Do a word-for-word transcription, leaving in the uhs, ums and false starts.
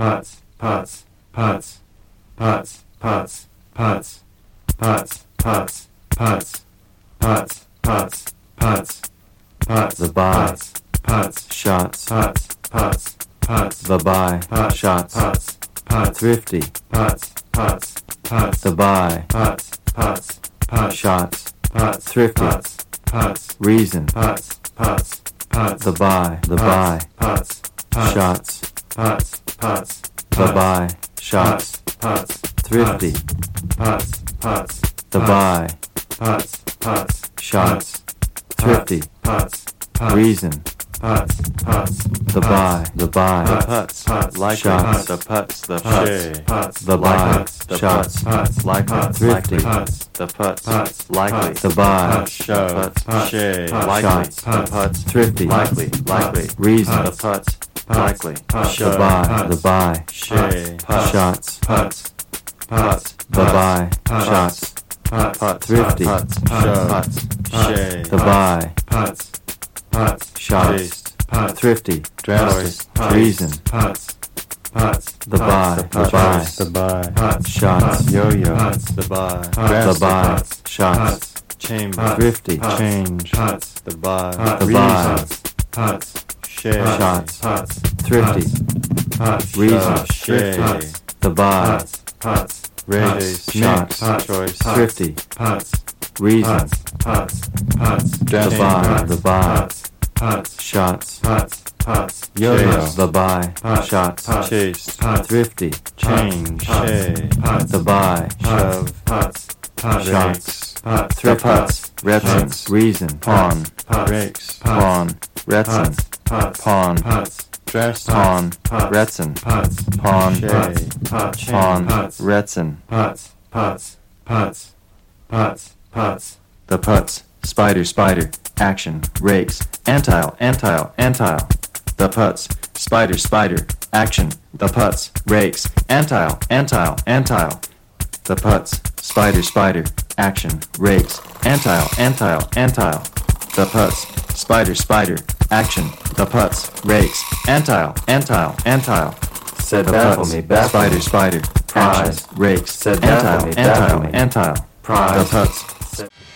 putz, putz, putz, putz, putz, putz, putz, putz, putz, putz, putz, putz, putz, the buy, putz, putz, shots, putz, putz, putz, the buy, putz, shots, putz, putz, thrifty, putz, putz, putz, the buy, putz, putz, putz, shots, putz, thrifty, putz, putz, reason, putz, putz, putz, the buy, the buy, putz, putz, shots, putz, putz, the buy, shots, putz, thrifty, putz, putz, the buy, putz, putz, shots, thrifty, putz, putz, reason, putz, putz, the buy, the buy, Putz, Putz, putz, likely, shots, the putz, the putz, shay, putz, the buy, putz, the shots, putz, likely, putz, thrifty, putz, the putz, putz, likely, the buy, putz, shove, putz, shay, putz, likely, shots, the putz, thrifty, likely, likely, reason, the putz, likely, putz, the shove, buy, the buy, shay, putz, shots, putz, putz, the buy, putz, shots, putz, putz, thrifty, putz, shove, putz, shay, the buy, putz, putz, shots, taste, putz, thrifty, dress, putz, reason, putz, putz, the buy, the putz, buy, the buy, putz, shots, yo-yo, putz, the buy, putz, the buy, putz, shots, putz, chamber, putz, thrifty, putz, change, putz, the buy, putz, the buy, putz, shay, shots, putz, thrifty, putz, reason, shove, shay, putz, the buy, putz, putz, raise, shots, mix, choice, thrifty, putz, reason, putz, putz, the dress, buy, the buy, putz, putz, shots, putz, putz, yo-yo, the buy, putz, shots, putz, chase, putz, thrifty, change, shay, putz, the buy, shove, putz, putz, shots, putz, the putz, putz, reticence, reason, pawn, putz, rakes, pawn, reticence, putz, pawn, putz, dress, pawn, putz, retin, putz, pawn, shay, putz, pawn, putz, retin, putz, putz, putz, putz, putz, the putz, spider, spider, action, rakes, antile, antile, antile, the putz, spider, spider, action, the putz, rakes, antile, antile, antile, the putz, spider, spider, action, rakes, antile, antile, antile, the putz, spider, spider, action, the putz, rakes, antile, antile, antile, said the baffle putz, me, baffle spider, me, spider, Prize. action, rakes, Said baffle antile, me, baffle antile, me. antile, Prize. the putz,